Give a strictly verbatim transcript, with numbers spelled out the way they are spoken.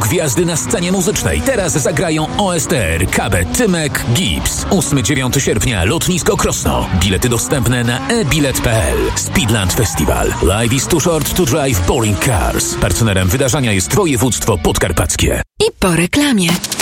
gwiazdy na scenie muzycznej. Teraz zagrają O S T R, K B, Tymek, Gibbs. ósmego do dziewiątego sierpnia, lotnisko Krosno. Bilety dostępne na e bilet kropka p l. Speedland Festival. Life is too short to drive boring cars. Partnerem wydarzenia jest województwo podkarpackie. I po reklamie.